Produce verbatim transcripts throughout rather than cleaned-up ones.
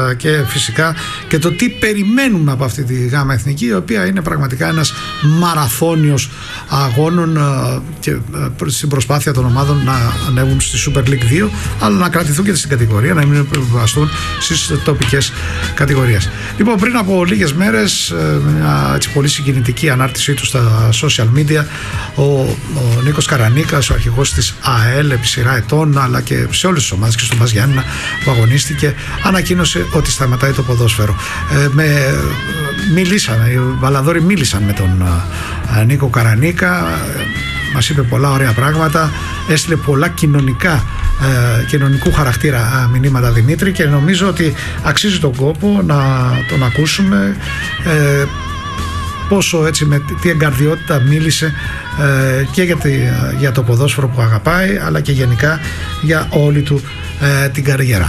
και φυσικά και το τι περιμένουμε από αυτή τη γάμα εθνική, η οποία είναι πραγματικά ένας μαραθώνιος αγώνων και στην προσπάθεια των ομάδων να ανέβουν στη Super League δύο, αλλά να κρατηθούν και στην κατηγορία, να μην επιβαστούν στις τοπικές κατηγορίες. Λοιπόν, πριν από λίγες μέρες, μια έτσι πολύ συγκινητική ανάρτησή του στα social media, ο, ο Νίκος Καρανίκας, ο αρχηγός της ΑΕΛ επί σειρά ετών, αλλά και σε όλες τις ομάδες και στον Μπας Γιάννηνα που αγωνίστηκε, ανακοίνωσε ότι σταματάει το ποδόσφαιρο. Ε, με, μιλήσαν, οι Βαλαδόροι μίλησαν με τον ε, Νίκο Καρανίκα, ε, μας είπε πολλά ωραία πράγματα, έστειλε πολλά κοινωνικά ε, κοινωνικού χαρακτήρα μηνύματα, Δημήτρη, και νομίζω ότι αξίζει τον κόπο να τον ακούσουμε, ε, πόσο έτσι με τι εγκαρδιότητα μίλησε ε, και για, τη, για το ποδόσφαιρο που αγαπάει, αλλά και γενικά για όλη του ε, την καριέρα.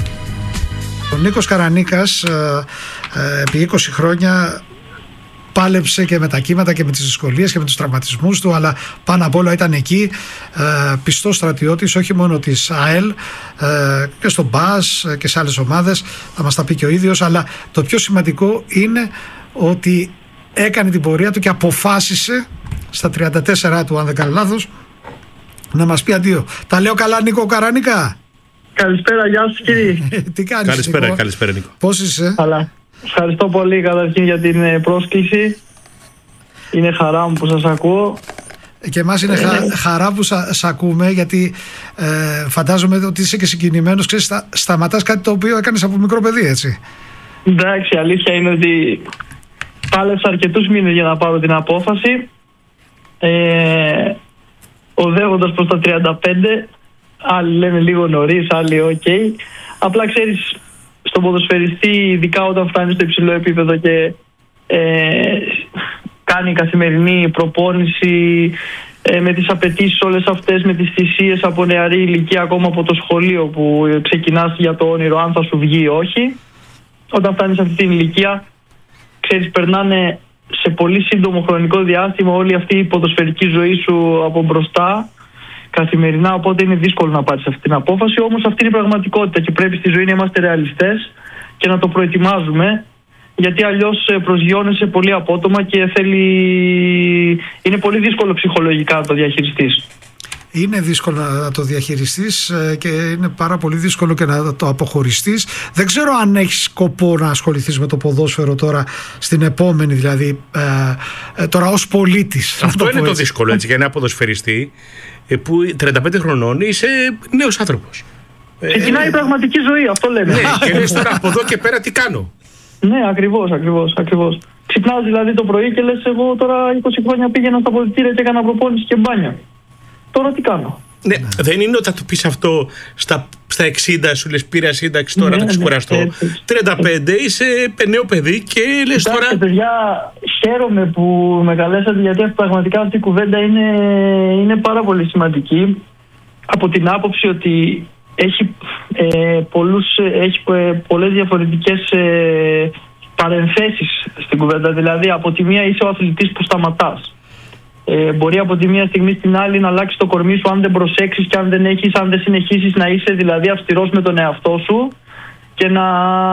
Ο Νίκος Καρανίκας ε, ε, επί είκοσι χρόνια πάλεψε και με τα κύματα και με τις δυσκολίες και με τους τραυματισμούς του, αλλά πάνω απ' όλα ήταν εκεί, ε, πιστός στρατιώτης όχι μόνο της ΑΕΛ, ε, και στον Μπας και σε άλλες ομάδες, θα μας τα πει και ο ίδιος, αλλά το πιο σημαντικό είναι ότι έκανε την πορεία του και αποφάσισε στα τριάντα τέσσερα του, αν δεν κάνω λάθος, να μας πει αντίο. Τα λέω καλά, Νίκο Καρανίκα? Καλησπέρα, γεια σου κύριε. Τι κάνεις, καλησπέρα, Νίκο? καλησπέρα, Νίκο. Πώς είσαι? Καλά. Ευχαριστώ πολύ καταρχήν για την πρόσκληση. Είναι χαρά μου που σας ακούω. Και εμάς είναι χα, χαρά που σας ακούμε, γιατί ε, φαντάζομαι ότι είσαι και συγκινημένος, ξέρεις, στα, σταματάς κάτι το οποίο έκανες από μικρό παιδί, έτσι. Εντάξει, αλήθεια είναι ότι πάλεψα αρκετούς μήνες για να πάρω την απόφαση. Ε, οδεύοντας προς τα τριάντα πέντε, άλλοι λένε λίγο νωρίς, άλλοι οκ. Okay. Απλά ξέρεις, στον ποδοσφαιριστή, ειδικά όταν φτάνει στο υψηλό επίπεδο και ε, κάνει καθημερινή προπόνηση ε, με τις απαιτήσεις όλες αυτές, με τις θυσίες από νεαρή ηλικία, ακόμα από το σχολείο που ξεκινάς για το όνειρο αν θα σου βγει ή όχι, όταν φτάνεις σε αυτή την ηλικία, ξέρεις, περνάνε σε πολύ σύντομο χρονικό διάστημα όλη αυτή η ποδοσφαιρική ζωή σου από μπροστά καθημερινά, οπότε είναι δύσκολο να πάρεις αυτή την απόφαση. Όμως αυτή είναι η πραγματικότητα και πρέπει στη ζωή να είμαστε ρεαλιστές και να το προετοιμάζουμε, γιατί αλλιώς προσγειώνεσαι πολύ απότομα και θέλει... είναι πολύ δύσκολο ψυχολογικά να το διαχειριστείς. Είναι δύσκολο να το διαχειριστείς και είναι πάρα πολύ δύσκολο και να το αποχωριστείς. Δεν ξέρω αν έχεις σκοπό να ασχοληθείς με το ποδόσφαιρο τώρα, στην επόμενη δηλαδή, ε, τώρα ως πολίτης. Αυτό είναι το δύσκολο, έτσι, για ένα ποδοσφαιριστή που τριάντα πέντε χρονών είσαι νέος άνθρωπος. Ξεκινάει η πραγματική ζωή, αυτό λέμε. Ναι, και λες τώρα από εδώ και πέρα τι κάνω. Ναι, ακριβώς, ακριβώς, ακριβώς. Ξυπνάς δηλαδή το πρωί και λες, εγώ τώρα είκοσι χρόνια πήγαινα στα αποδυτήρια και έκανα προπόνηση και μπάνια. Τώρα τι κάνω. Ναι, ναι. Δεν είναι όταν το πεις αυτό στα, στα εξήντα, σου λες πήρα σύνταξη τώρα, ναι, θα ξεκουραστώ. Ναι, τριάντα πέντε είσαι νέο παιδί και λες τώρα. Εντάξει, παιδιά, χαίρομαι που με καλέσατε, γιατί πραγματικά αυτή η κουβέντα είναι, είναι πάρα πολύ σημαντική. Από την άποψη ότι έχει, ε, πολλούς, έχει ε, πολλές διαφορετικές ε, παρενθέσεις στην κουβέντα. Δηλαδή, από τη μία είσαι ο αθλητής που σταματάς. Ε, μπορεί από τη μία στιγμή στην άλλη να αλλάξει το κορμί σου αν δεν προσέξεις και αν δεν έχεις, αν δεν συνεχίσεις να είσαι δηλαδή αυστηρός με τον εαυτό σου και να,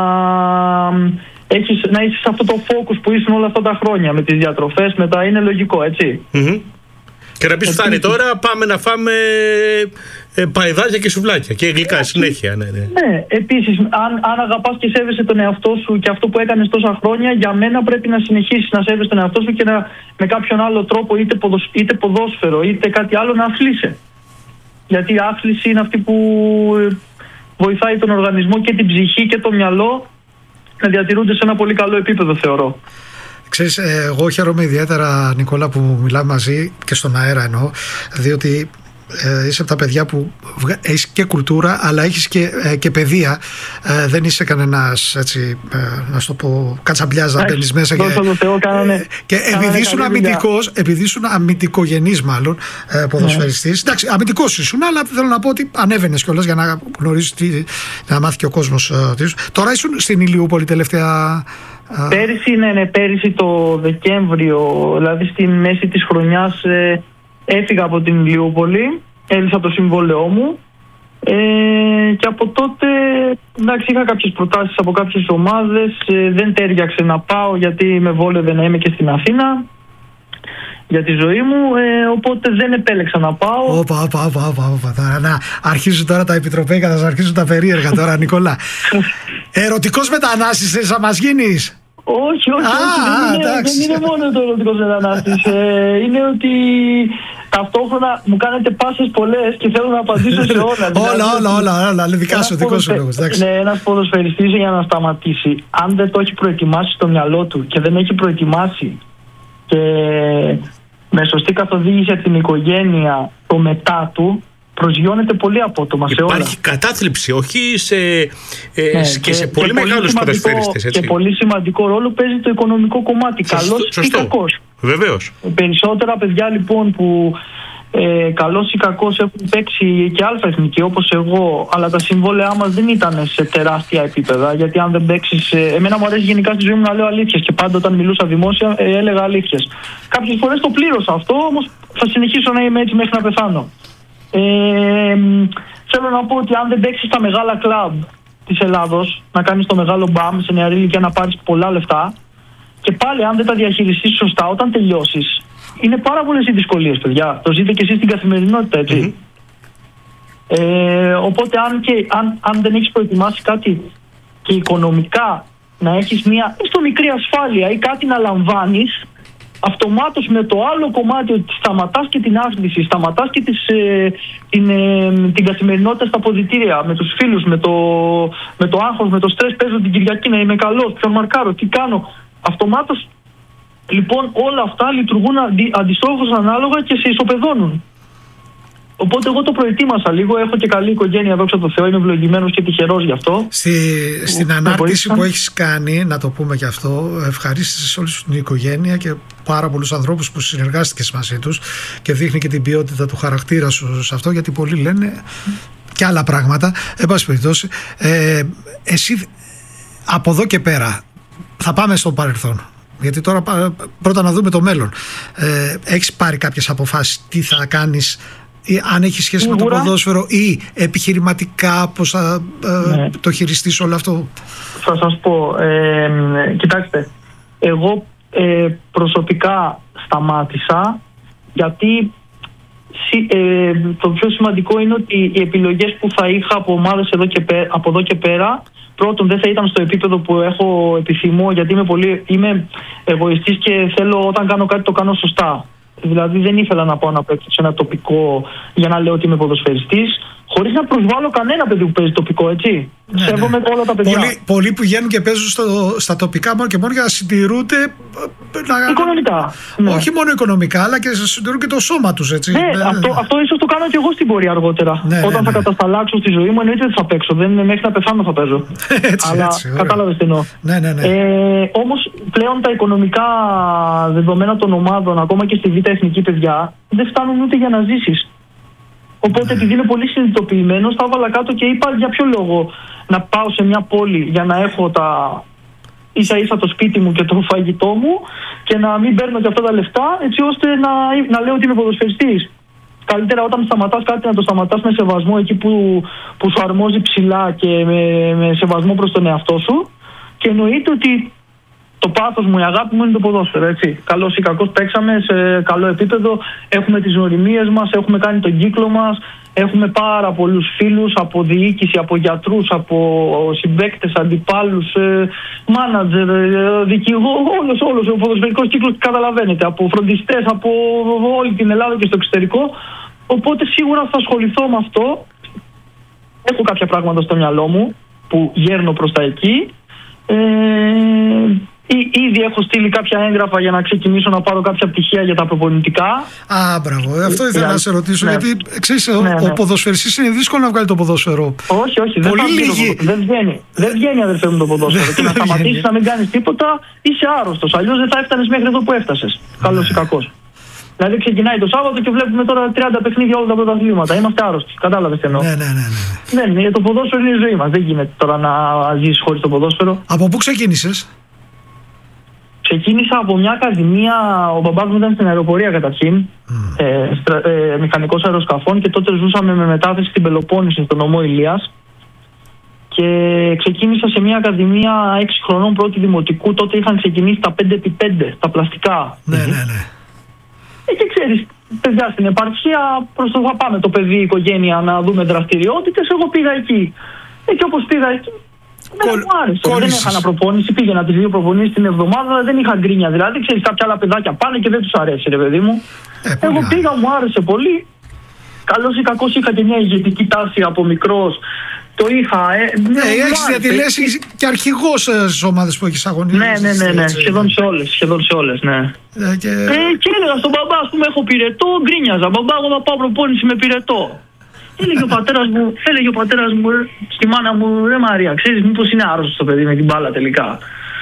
έχεις, να είσαι σε αυτό το focus που ήσουν όλα αυτά τα χρόνια με τις διατροφές, μετά είναι λογικό, έτσι. Mm-hmm. Και να πεις φτάνει τώρα, πάμε να φάμε ε, παϊδάκια και σουβλάκια και γλυκά yeah, συνέχεια. Ναι, ναι. ναι επίσης, αν, αν αγαπάς και σέβεσαι τον εαυτό σου και αυτό που έκανες τόσα χρόνια, για μένα πρέπει να συνεχίσεις να σέβεσαι τον εαυτό σου και να, με κάποιον άλλο τρόπο, είτε, ποδοσ, είτε ποδόσφαιρο είτε κάτι άλλο, να αθλείσαι. Γιατί η άθληση είναι αυτή που βοηθάει τον οργανισμό και την ψυχή και το μυαλό να διατηρούνται σε ένα πολύ καλό επίπεδο, θεωρώ. Ξέρεις, εγώ χαίρομαι ιδιαίτερα, Νικόλα, που μιλάμε μαζί και στον αέρα εννοώ, διότι ε, είσαι από τα παιδιά που έχεις και κουλτούρα αλλά έχεις και, ε, και παιδεία. Ε, δεν είσαι κανένας, έτσι, ε, να σου το πω, κατσαμπλιάς να μπαίνεις μέσα και, Θεό, κάνανε, ε, και επειδή ήσουν αμυντικός, επειδή ήσουν αμυντικογενής μάλλον ε, ποδοσφαιριστής, εντάξει, αμυντικός ήσουν, αλλά θέλω να πω ότι ανέβαινες κιόλας για να γνωρίσεις τι, να μάθει και ο κόσμος ε, τι, τώρα ήσουν στην Ηλιούπολη τελευταία. Πέρυσι, ναι, ναι, πέρυσι το Δεκέμβριο, δηλαδή στη μέση της χρονιάς, ε, έφυγα από την Ηλιούπολη, έλυσα το συμβόλαιό μου Ε, και από τότε, εντάξει, είχα κάποιες προτάσεις από κάποιες ομάδες, ε, δεν τέριαξε να πάω γιατί με βόλευε να είμαι και στην Αθήνα για τη ζωή μου, ε, οπότε δεν επέλεξα να πάω. Όπα, όπα, όπα, όπα, όπα. Τώρα, να αρχίζουν τώρα τα επιτροπέικα, θα σας αρχίσουν τα περίεργα τώρα, Νικόλα. Ερωτικός μετανάστης θα μας γίνεις? Όχι, όχι, Α, όχι δεν, είναι, δεν είναι μόνο το ερωτικός μετανάστης. ε, είναι ότι ταυτόχρονα μου κάνετε πάσες πολλές και θέλω να απαντήσω σε όλα. όλα, όλα, όλα, όλα, δικά σου, δικό σου λόγος. Ναι, ένας ποδοσφαιριστής για να σταματήσει, αν δεν το έχει προετοιμάσει στο μυαλό του και δεν έχει προετοιμάσει και με σωστή καθοδήγηση από την οικογένεια το μετά του, προσγειώνεται πολύ απότομα σε όλα. Υπάρχει κατάθλιψη, όχι σε, ε, ναι, και, και σε και πολύ, και μεγάλους ποδοσφαιριστές. Και πολύ σημαντικό ρόλο παίζει το οικονομικό κομμάτι, καλός ή κακός. Βεβαίως. Περισσότερα παιδιά λοιπόν που ε, καλός ή κακός έχουν παίξει και αλφα εθνική όπως εγώ, αλλά τα συμβόλαιά μας δεν ήταν σε τεράστια επίπεδα, γιατί αν δεν παίξεις, ε, εμένα μου αρέσει γενικά στη ζωή μου να λέω αλήθειες και πάντα όταν μιλούσα δημόσια ε, έλεγα αλήθειες. Κάποιες φορές το πλήρωσα αυτό, όμως θα συνεχίσω να είμαι έτσι μέχρι να πεθάνω. Ε, θέλω να πω ότι αν δεν παίξεις στα μεγάλα κλαμπ της Ελλάδος, να κάνεις το μεγάλο μπαμ σε νεαρή ηλικία, να πάρεις πολλά λεφτά, και πάλι αν δεν τα διαχειριστείς σωστά όταν τελειώσεις, είναι πάρα πολλές οι δυσκολίες, παιδιά. Το ζείτε και εσείς στην καθημερινότητα, έτσι. Mm-hmm. Ε, οπότε αν, και, αν, αν δεν έχεις προετοιμάσει κάτι και οικονομικά να έχεις μια έστω μικρή ασφάλεια ή κάτι να λαμβάνεις, αυτομάτως με το άλλο κομμάτι ότι σταματάς και την άθληση, σταματάς και τις, ε, την, ε, την καθημερινότητα στα αποδυτήρια, με τους φίλους, με το, με το άγχος, με το στρες, παίζω την Κυριακή να είμαι καλός, ποιον μαρκάρω, τι κάνω. Αυτομάτως λοιπόν όλα αυτά λειτουργούν αντι, αντιστόχως ανάλογα και σε ισοπεδώνουν. Οπότε εγώ το προετοίμασα λίγο, έχω και καλή οικογένεια, δόξα τω Θεώ, είμαι ευλογημένος και τυχερός γι' αυτό. Στη, στην που, ανάρτηση που, που έχεις κάνει, να το πούμε και αυτό, ευχαρίστησες όλη την οικογένεια και πάρα πολλούς ανθρώπους που συνεργάστηκες μαζί τους και δείχνει και την ποιότητα του χαρακτήρα σου σε αυτό, γιατί πολλοί λένε και άλλα πράγματα. Εν πάση περιπτώσει, ε, εσύ από εδώ και πέρα θα πάμε στο παρελθόν. Γιατί τώρα πρώτα να δούμε το μέλλον. Ε, έχεις πάρει κάποιες αποφάσεις τι θα κάνεις, ή αν έχει σχέση Σίγουρα. με το ποδόσφαιρο ή επιχειρηματικά πώς θα ε, ναι. το χειριστείς όλο αυτό? Θα σας πω, ε, κοιτάξτε, εγώ ε, προσωπικά σταμάτησα γιατί ε, το πιο σημαντικό είναι ότι οι επιλογές που θα είχα από ομάδες εδώ και πέρα, από εδώ και πέρα, πρώτον δεν θα ήταν στο επίπεδο που έχω επιθυμώ, γιατί είμαι πολύ είμαι εγωιστής και θέλω όταν κάνω κάτι το κάνω σωστά. Δηλαδή δεν ήθελα να πάω να παίξω σε ένα τοπικό για να λέω ότι είμαι ποδοσφαιριστής, χωρίς να προσβάλλω κανένα παιδί που παίζει τοπικό, έτσι. Ναι, σέβομαι ναι. όλα τα παιδιά. Πολλοί, πολλοί που βγαίνουν και παίζουν στο, στα τοπικά μόνο και μόνο για να συντηρούνται. Να... Οικονομικά. Ναι. Όχι μόνο οικονομικά, αλλά και να συντηρούν και το σώμα τους, έτσι. Ναι, ναι, αυτό, ναι. αυτό ίσως το κάνω και εγώ στην πορεία αργότερα. Ναι, Όταν ναι, ναι. θα κατασταλάξω στη ζωή μου, εννοείται ότι θα παίξω. Δεν είναι μέχρι να πεθάνω θα παίζω. έτσι, αλλά κατάλαβες τι εννοώ. Ναι, ναι, ναι. Ε, όμως πλέον τα οικονομικά δεδομένα των ομάδων, ακόμα και στη Β' Εθνική, παιδιά, δεν φτάνουν ούτε για να ζήσεις. Οπότε επειδή είμαι πολύ συνειδητοποιημένος, τα έβαλα κάτω και είπα για ποιο λόγο να πάω σε μια πόλη για να έχω τα ίσα ίσα το σπίτι μου και το φαγητό μου και να μην παίρνω και αυτά τα λεφτά, έτσι ώστε να, να λέω ότι είμαι ποδοσφαιριστής. Καλύτερα όταν σταματάς κάτι να το σταματάς με σεβασμό εκεί που, που σου αρμόζει ψηλά και με, με σεβασμό προς τον εαυτό σου, και εννοείται ότι το πάθος μου, η αγάπη μου είναι το ποδόσφαιρο, έτσι. Καλός ή κακός παίξαμε σε καλό επίπεδο, έχουμε τις γνωριμίες μας, έχουμε κάνει τον κύκλο μας, έχουμε πάρα πολλούς φίλους από διοίκηση, από γιατρούς, από συμπαίκτες, αντιπάλους, μάνατζερ, δικηγόρους, όλος, όλος ο ποδοσφαιρικός κύκλος, καταλαβαίνετε, από φροντιστές, από όλη την Ελλάδα και στο εξωτερικό. Οπότε σίγουρα θα ασχοληθώ με αυτό. Έχω κάποια πράγματα στο μυαλό μου που γέρνω προς τα εκεί. Ε, Ήδη έχω στείλει κάποια έγγραφα για να ξεκινήσω να πάρω κάποια πτυχία για τα προπονητικά. Α, μπράβο. Αυτό ήθελα για... να σε ρωτήσω. Ναι. Γιατί ξέρεις, ναι, ναι. ο ποδοσφαιριστής είναι δύσκολο να βγάλει το ποδόσφαιρο. Όχι, όχι. Δεν, Πολύ λίγοι... δεν βγαίνει. Δεν βγαίνει, αδερφέ μου, το ποδόσφαιρο. Και να σταματήσεις να μην κάνεις τίποτα, είσαι άρρωστος. Αλλιώς δεν θα έφτανες μέχρι εδώ που έφτασες. Καλός ή κακός. Δηλαδή ξεκινάει το Σάββατο και βλέπουμε τώρα τριάντα παιχνίδια όλα τα πρωταθλήματα. Είμαστε άρρωστοι. Κατάλαβες τι εννοώ. Ναι, ναι, ναι, ναι. Ναι, το ποδόσφαιρο είναι η ζωή μας. Δεν γίνεται τώρα να ζήσεις χωρίς το ποδόσφαιρο. Από πού ξεκίνησες? Ξεκίνησα από μια ακαδημία, ο μπαμπάς μου ήταν στην αεροπορία καταρχήν, mm. ε, στρα, ε, μηχανικός αεροσκαφών, και τότε ζούσαμε με μετάθεση στην Πελοπόννησο, στον νομό Ηλίας. Και ξεκίνησα σε μια ακαδημία έξι χρονών πρώτη δημοτικού. Τότε είχαν ξεκινήσει τα πέντε επί πέντε, τα πλαστικά. Ναι, ναι, ναι. Ε, και ξέρεις, παιδιά στην επαρχία, προς το θα πάμε το παιδί, η οικογένεια, να δούμε δραστηριότητες. Εγώ πήγα εκεί. Ε, και όπως πήγα εκεί, δεν μου άρεσε. Κόλλησες. Δεν έκανα προπόνηση, πήγαινα τις δύο προπονήσεις την εβδομάδα, δεν είχα γκρίνια. Δηλαδή, ξέρεις, κάποια άλλα παιδάκια πάνε και δεν τους αρέσει, ρε παιδί μου. Ε, Εγώ πήγα, μου άρεσε πολύ. Καλώς ή κακώς είχα και μια ηγετική τάση από μικρός. Το είχα. Ε, ναι, έχεις διατελέσει και αρχηγός στις ομάδες που έχεις αγωνίσει. Ναι, ναι, ναι, ναι. Σχεδόν σε όλες. Σχεδόν σε όλες, ναι. Ε, και... Ε, και έλεγα στον μπαμπά, ας πούμε, έχω πυρετό, γκρίνιαζα. Μπαμπά, εγώ θα πάω προπόνηση με πυρετό. Έλεγε ο πατέρας μου, έλεγε ο πατέρας μου στη μάνα μου, ρε Μαρία, ξέρεις, μήπως είναι άρρωστο το παιδί με την μπάλα τελικά.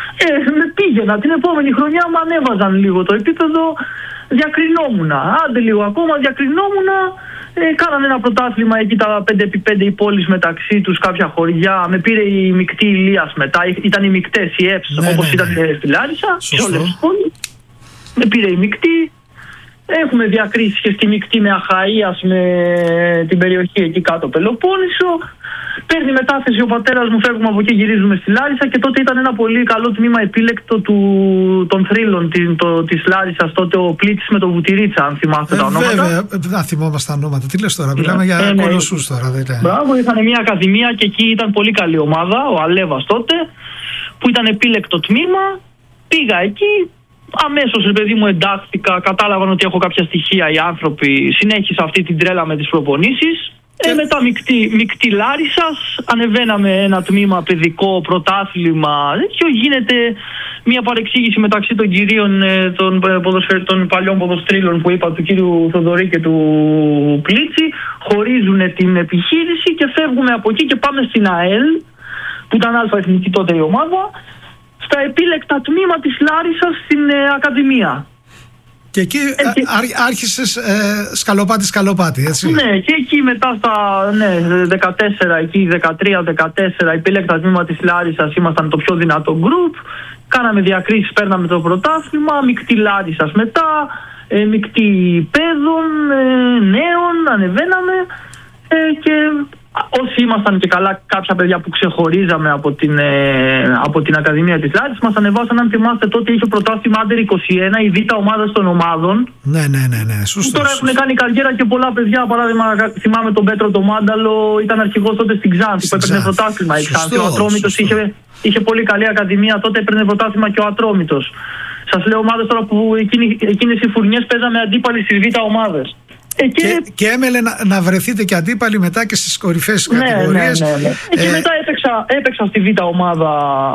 Ε, με πήγαινα. Την επόμενη χρονιά μου ανέβαζαν λίγο το επίπεδο, διακρινόμουνα. Άντε λίγο ακόμα, διακρινόμουνα. Ε, κάνανε ένα πρωτάθλημα εκεί τα πέντε επί πέντε οι πόλεις μεταξύ τους, κάποια χωριά. Με πήρε η μεικτή Ηλίας μετά. Ήταν οι μεικτές, οι ΕΠΣ, ναι, όπως ναι, ήταν ναι. στη Λάρισα. Σε όλες τις πόλεις. Με πήρε η μεικτή. Έχουμε διακρίσεις και στη μεικτή με Αχαΐας, με την περιοχή εκεί κάτω Πελοπόννησο. Παίρνει μετάθεση ο πατέρας μου, φεύγουμε από εκεί, γυρίζουμε στη Λάρισα, και τότε ήταν ένα πολύ καλό τμήμα επίλεκτο του, των θρύλων της Λάρισας, τότε ο Πλίτης με το Βουτυρίτσα, αν θυμάστε ε, τα ονόματα. Βέβαια, δεν θυμόμαστε τα ονόματα. Τι λες τώρα, μιλάμε για ε, κολοσσούς τώρα. Δεν είναι. Μπράβο, είχαν μια ακαδημία και εκεί ήταν πολύ καλή ομάδα, ο Αλέβας τότε, που ήταν επίλεκτο τμήμα. Πήγα εκεί, αμέσως ρε παιδί μου εντάχθηκα, κατάλαβαν ότι έχω κάποια στοιχεία οι άνθρωποι, συνέχισα αυτή την τρέλα με τις προπονήσεις. Ε, μετά μεικτή, μεικτή Λάρισσας, ανεβαίναμε ένα τμήμα παιδικό, πρωτάθλημα, και γίνεται μια παρεξήγηση μεταξύ των κυρίων των, των παλιών ποδοστρίλων που είπα, του κύριου Θοδωρή και του Πλίτση. Χωρίζουν την επιχείρηση και φεύγουμε από εκεί και πάμε στην ΑΕΛ, που ήταν αλφα εθνική τότε η ομάδα, στα επίλεκτα τμήμα της Λάρισσας στην ε, Ακαδημία. Και εκεί ε, άρχισες ε, σκαλοπάτι σκαλοπάτι, έτσι. Ναι, και εκεί μετά στα ναι, δεκατέσσερα, εκεί δεκατρία δεκατέσσερα επίλεκτα τμήμα της Λάρισσας ήμασταν το πιο δυνατό γκρουπ. Κάναμε διακρίσεις, παίρναμε το πρωτάθλημα, μεικτή Λάρισσας μετά, ε, μεικτή παιδών, ε, νέων, ανεβαίναμε ε, και όσοι ήμασταν και καλά, κάποια παιδιά που ξεχωρίζαμε από την, ε, από την Ακαδημία της Λάρισσας, μας ανεβάσαν, αν θυμάστε, τότε είχε πρωτάθλημα Άντερ είκοσι ένα, η β' ομάδα των ομάδων. Ναι, ναι, ναι, ναι. Σωστό, τώρα σωστό. Έχουν κάνει καριέρα και πολλά παιδιά. Παράδειγμα, θυμάμαι τον Πέτρο τον Μάνταλο, ήταν αρχηγός τότε στην Ξάνθη, που έπαιρνε πρωτάθλημα η Ξάνθη. Ο Ατρόμητος είχε, είχε πολύ καλή ακαδημία, τότε έπαιρνε πρωτάθλημα και ο Ατρόμητος. Σας λέω ομάδες τώρα που εκείνες οι φουρνιές παίζαμε αντίπαλοι στις β' ομάδες. Ε, και, και, και έμελε να, να βρεθείτε και αντίπαλοι μετά και στις κορυφαίες ναι, κατηγορίες. Ναι, ναι, ναι. Ε, και μετά έπαιξα, έπαιξα στη β' ομάδα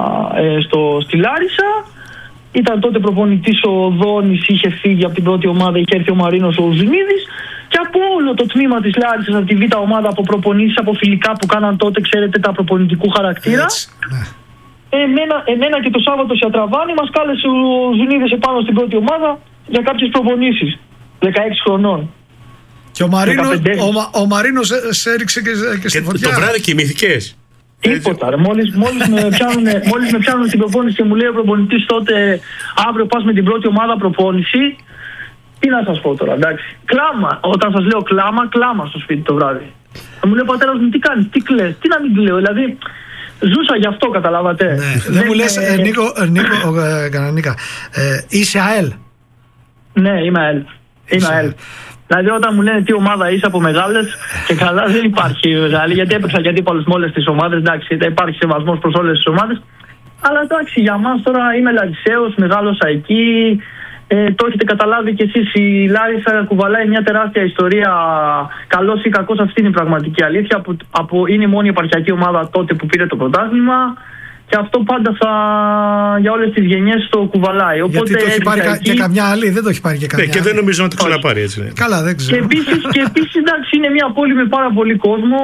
ε, στο, στη Λάρισα. Ήταν τότε προπονητής ο Δόνης, είχε φύγει από την πρώτη ομάδα, είχε έρθει ο Μαρίνος ο Ουζουνίδης. Και από όλο το τμήμα της Λάρισσας, από τη β' ομάδα, από προπονήσεις, από φιλικά που κάναν τότε, ξέρετε, τα προπονητικού χαρακτήρα. Έτσι, ναι. Εμένα, εμένα και το Σάββατο σε Ατραβάνη μας κάλεσε ο Ζουνίδης επάνω στην πρώτη ομάδα για κάποιες προπονήσεις. δεκαέξι χρονών. Και ο Μαρίνος, ο, ο Μαρίνος σε έριξε και, και στη φωτιά. Το βράδυ κοιμηθηκές. Τίποτα ρε. Μόλις, μόλις, με πιάνουν, μόλις με πιάνουν στην προπόνηση και μου λέει ο προπονητής τότε, αύριο πας με την πρώτη ομάδα προπόνηση. Τι να σας πω τώρα, εντάξει. Κλάμα. Όταν σας λέω κλάμα, κλάμα στο σπίτι το βράδυ. Θα μου λέει ο πατέρας μου, τι κάνεις, τι κλαις, τι να μην κλαίω. Δηλαδή ζούσα γι' αυτό, καταλάβατε. Ναι. Δεν, Δεν μου λες, ε, Νίκο, Νίκο ε, Κανανίκα, ε, είσαι ΑΕΛ. Ναι, είμαι ΑΕΛ. Είμαι ΑΕΛ. Δηλαδή, όταν μου λένε τι ομάδα είσαι από μεγάλες, και καλά δεν υπάρχει μεγάλη, γιατί έπαιξα και αντίπαλους με όλες τις ομάδες. Εντάξει, υπάρχει σεβασμός προς όλες τις ομάδες. Αλλά εντάξει, για μας τώρα είμαι Λαρισαίος, μεγάλωσα εκεί. Ε, το έχετε καταλάβει κι εσείς, η Λάρισα κουβαλάει μια τεράστια ιστορία. Καλός ή κακός, αυτή είναι η πραγματική αλήθεια. Από, από, είναι η μόνη επαρχιακή ομάδα τότε που πήρε το πρωτάθλημα. Και αυτό πάντα θα, για όλες τις γενιές το κουβαλάει. Οπότε γιατί το έχει πάρει εκεί και καμιά άλλη, δεν το έχει πάρει και καμιά ναι, και δεν νομίζω να το ξαναπάρει έτσι. Ναι. Καλά, δεν ξέρω. Και επίσης, και επίσης εντάξει, είναι μια πόλη με πάρα πολύ κόσμο,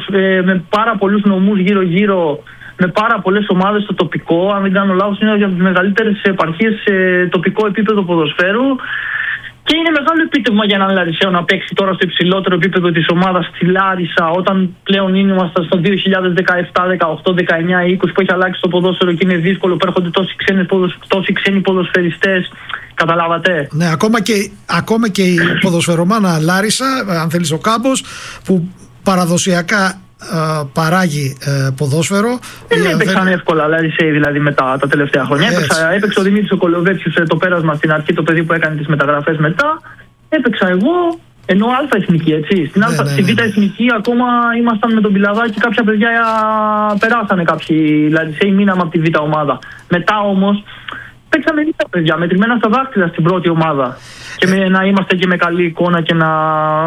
με πάρα πολλούς νομούς γύρω-γύρω, με πάρα πολλές ομάδες στο τοπικό. Αν δεν κάνω λάθος, είναι από τις μεγαλύτερες επαρχίες σε τοπικό επίπεδο ποδοσφαίρου. Και είναι μεγάλο επίτευγμα για έναν Λαρισαίο να παίξει τώρα στο υψηλότερο επίπεδο της ομάδας στη Λάρισα, όταν πλέον είμαστε στο δύο χιλιάδες δεκαεπτά, δεκαοκτώ, δεκαεννιά, είκοσι που έχει αλλάξει το ποδόσφαιρο και είναι δύσκολο που έρχονται τόσοι ξένοι, τόσοι ξένοι ποδοσφαιριστές. Καταλάβατε. Ναι, ακόμα και, ακόμα και η ποδοσφαιρομάνα Λάρισα, αν θέλεις ο Κάμπος, που παραδοσιακά Uh, παράγει uh, ποδόσφαιρο. Δεν έπαιξαν εύκολα Λαρισαίοι δηλαδή μετά τα τελευταία χρόνια. Έπαιξα, έπαιξε ο Δημήτρης ο Κολοβέτσιος το πέρασμα στην αρχή, το παιδί που έκανε τις μεταγραφές μετά. Έπαιξα εγώ, ενώ Α εθνική, έτσι. Στην, ναι, ναι, ναι. Στην Β εθνική ακόμα ήμασταν με τον Πιλαδάκη, κάποια παιδιά περάσανε κάποιοι Λαρισαίοι, μείναμε από τη Β ομάδα. Μετά όμως παίξαμε λίγα παιδιά, μετρημένα στα δάχτυλα στην πρώτη ομάδα. Και με, να είμαστε και με καλή εικόνα και να.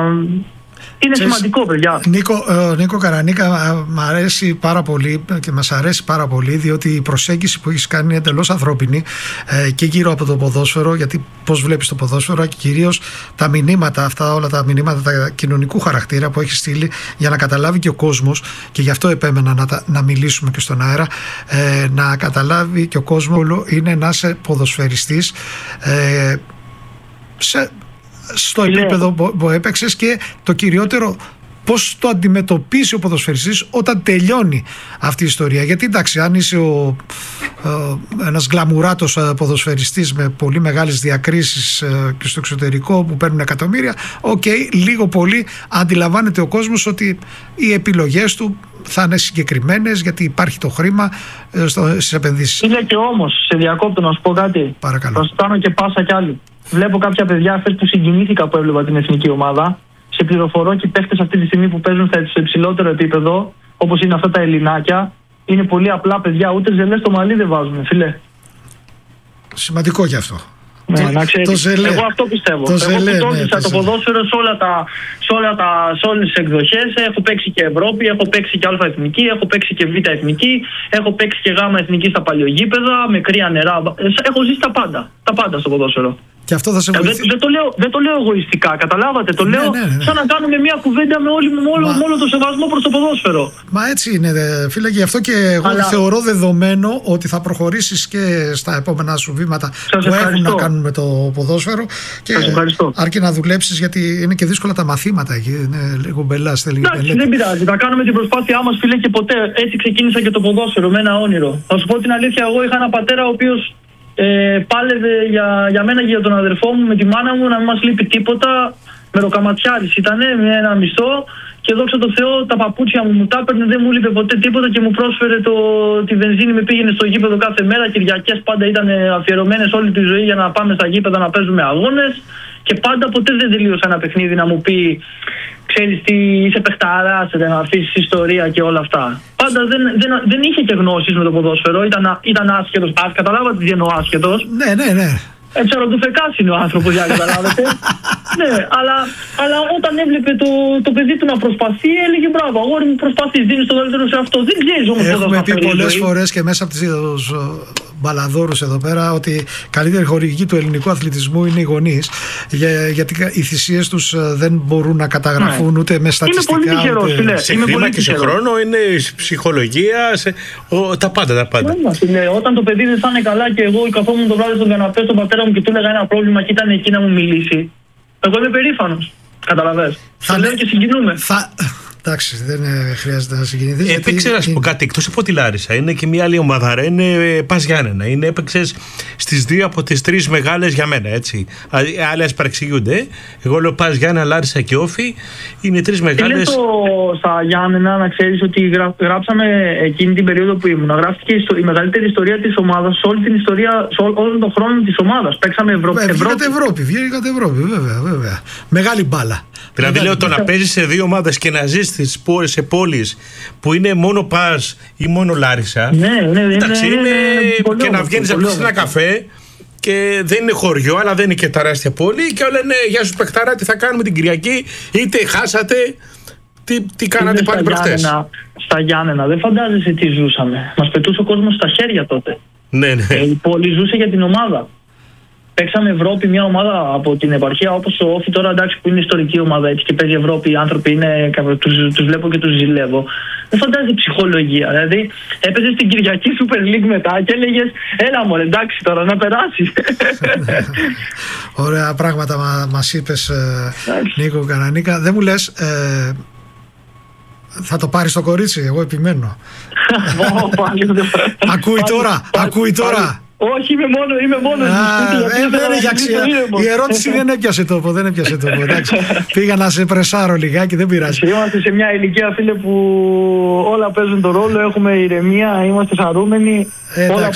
Είναι Ξέρεις, σημαντικό, παιδιά. Νίκο, ε, Νίκο Καρανίκα, μ' αρέσει πάρα πολύ και μας αρέσει πάρα πολύ, διότι η προσέγγιση που έχεις κάνει είναι εντελώς ανθρώπινη ε, και γύρω από το ποδόσφαιρο, γιατί πώς βλέπεις το ποδόσφαιρο και κυρίως τα μηνύματα αυτά, όλα τα μηνύματα τα κοινωνικού χαρακτήρα που έχεις στείλει για να καταλάβει και ο κόσμος, και γι' αυτό επέμενα να, τα, να μιλήσουμε και στον αέρα, ε, να καταλάβει και ο κόσμος είναι να είσαι ποδοσφαιριστής ε, σε, στο yeah. επίπεδο που έπαιξες, και το κυριότερο πώς το αντιμετωπίσει ο ποδοσφαιριστής όταν τελειώνει αυτή η ιστορία. Γιατί εντάξει, αν είσαι ο, ε, ένας γκλαμουράτος ποδοσφαιριστής με πολύ μεγάλες διακρίσεις ε, και στο εξωτερικό που παίρνουν εκατομμύρια, οκ, okay, λίγο πολύ αντιλαμβάνεται ο κόσμος ότι οι επιλογές του θα είναι συγκεκριμένες, γιατί υπάρχει το χρήμα ε, στο, στις επενδύσεις. Είναι και όμως, σε διακόπτω να σου πω κάτι. Παρακαλώ. Θα σου κάνω και πάσα κι άλλη. Βλέπω κάποια παιδιά χθες που συγκινήθηκα που έβλεπα την εθνική ομάδα. Σε πληροφορώ και οι παίχτες αυτή τη στιγμή που παίζουν στο υψηλότερο επίπεδο, όπως είναι αυτά τα Ελληνάκια, είναι πολύ απλά παιδιά, ούτε ζελέ στο μαλλί δεν βάζουν, φίλε. Σημαντικό γι' αυτό. Ναι, το, να ξέρεις, το ζελέ. Εγώ αυτό πιστεύω. Το εγώ ζελέ, που ναι, το, το ποδόσφαιρο σε, όλα τα, σε, όλα τα, σε όλες τις εκδοχές. Έχω παίξει και Ευρώπη, έχω παίξει και Α εθνική, έχω παίξει και Β εθνική, έχω παίξει και Γ εθνική στα παλιογήπεδα, με κρύα νερά. Έχω ζήσει τα πάντα. Τα πάντα στο ποδόσφαιρο. Και αυτό θα σε βοηθήσει. Δεν, δεν, το λέω, δεν το λέω εγωιστικά, καταλάβατε. Το ναι, λέω ναι, ναι. σαν να κάνουμε μια κουβέντα με, όλη, με όλο, Μα... όλο το σεβασμό προς το ποδόσφαιρο. Μα έτσι είναι, φίλε, γι' αυτό και εγώ Αλλά... θεωρώ δεδομένο ότι θα προχωρήσεις και στα επόμενα σου βήματα Σας που ευχαριστώ. έχουν να κάνουν με το ποδόσφαιρο. Και αρκεί να δουλέψεις, γιατί είναι και δύσκολα τα μαθήματα εκεί. Είναι λίγο μπελάς. Εντάξει, δεν πειράζει. Θα κάνουμε την προσπάθειά μας, φίλε, και ποτέ. Έτσι ξεκίνησα και το ποδόσφαιρο με ένα όνειρο. Θα σου πω την αλήθεια, εγώ είχα ένα πατέρα ο οποίος. Ε, πάλευε για, για μένα και για τον αδερφό μου με τη μάνα μου να μην μας λείπει τίποτα. Μεροκαματιάρης ήτανε, με ένα μισθό, και δόξα τω Θεώ τα παπούτσια μου μου τα έπαιρνε, δεν μου λείπε ποτέ τίποτα και μου πρόσφερε το, τη βενζίνη, με πήγαινε στο γήπεδο κάθε μέρα. Κυριακές πάντα ήταν αφιερωμένες όλη τη ζωή για να πάμε στα γήπεδα να παίζουμε αγώνες, και πάντα ποτέ δεν τελείωσα ένα παιχνίδι να μου πει ξέρεις τι, είσαι παιχταράς, να αφήσεις ιστορία και όλα αυτά. Πάντα δεν, δεν, δεν είχε και γνώσεις με το ποδόσφαιρο, ήταν, ήταν άσχετος. Ας καταλάβατε τι εννοώ άσχετος. Ναι, ναι, ναι. Έτσι οροντοφεκάς είναι ο άνθρωπος, για να καταλάβετε. Ναι, αλλά, αλλά όταν έβλεπε το, το παιδί του να προσπαθεί, έλεγε μπράβο, αγόρι μου, προσπαθείς, δίνεις το καλύτερο σε αυτό. Δεν ξέρεις όμως πώς θα Έχουμε πει πολλές φορές και μέσα από τις μπαλαδόρους εδώ πέρα ότι η καλύτερη χορηγική του ελληνικού αθλητισμού είναι οι γονείς, για, γιατί οι θυσίες τους δεν μπορούν να καταγραφούν ναι. ούτε με στατιστικά. Είμαι πολύ τυχερός, φίλε. Σε χρήμα και σε χρόνο, είναι ψυχολογία, σε, ο, τα πάντα, τα πάντα. Ναι, όταν το παιδί δεν θα είναι καλά και εγώ καθόμουν το βράδυ στον καναπέ στον πατέρα μου και του έλεγα ένα πρόβλημα και ήταν εκεί να μου μιλήσει, εγώ είμαι περήφανος. Καταλαβες. Θα λέω και συγκινούμε. Θα... Εντάξει, δεν χρειάζεται να συγκινηθείς. Έπαιξε, να σου πω κάτι, εκτός από τη Λάρισα, είναι και μια άλλη ομάδα, είναι Πας Γιάννενα. Είναι, έπαιξες στις δύο από τις τρεις μεγάλες για μένα, έτσι. Άλλες παρεξηγούνται. Εγώ λέω Πας Γιάννενα, Λάρισα και Όφη. Είναι τρεις μεγάλες. Είναι το στα Γιάννενα, να ξέρεις ότι γρα, γράψαμε εκείνη την περίοδο που ήμουν. Γράφτηκε η μεγαλύτερη ιστορία της ομάδας, σε όλη την ιστορία, σε όλο τον χρόνο της ομάδας. Παίξαμε Ευρω... Ευρώπη. Βγήκατε Ευρώπη, βγήκατε Ευρώπη, βέβαια, βέβαια. Μεγάλη μπάλα. Δηλαδή λέω το να παίζεις σε δύο ομάδες και να ζεις στις πόλεις, σε πόλεις που είναι μόνο Πας ή μόνο Λάρισα. Ναι, ναι, ναι. Εντάξει, είναι, είναι, είναι και να βγαίνεις να πεις ένα καφέ και δεν είναι χωριό, αλλά δεν είναι και τεράστια πόλη και όλα είναι γεια σου παιχτάρα, τι θα κάνουμε την Κυριακή, είτε χάσατε, τι, τι κάνατε πάλι προχτές. Στα Γιάννενα, δεν φαντάζεσαι τι ζούσαμε. Μας πετούσε ο κόσμος στα χέρια τότε. Ναι, ναι. Ε, η πόλη ζούσε για την ομάδα. παίξαμε Ευρώπη μια ομάδα από την επαρχία όπως ο Όφη τώρα, εντάξει, που είναι ιστορική ομάδα έτσι, και παίζει Ευρώπη, οι άνθρωποι είναι, τους, τους βλέπω και τους ζηλεύω. Δεν φαντάζεσαι ψυχολογία. Δηλαδή, έπαιζε στην Κυριακή Super League μετά και έλεγες, έλα μωρέ, εντάξει τώρα να περάσει. Ωραία πράγματα μα, μας είπες, ε, Νίκο Καρανίκα. Δεν μου λες, ε, θα το πάρεις το κορίτσι, εγώ επιμένω. Ακούει τώρα, ακούει τώρα. Όχι, είμαι μόνο, είμαι μόνο. Δεν έχει αξία. Η ερώτηση δεν έπιασε τόπο, δεν έπιασε τόπο. Πήγα να σε πρεσάρω λιγάκι, δεν πειράζει. Είμαστε σε μια ηλικία, φίλε, που όλα παίζουν τον ρόλο, έχουμε ηρεμία, είμαστε χαρούμενοι. Όλα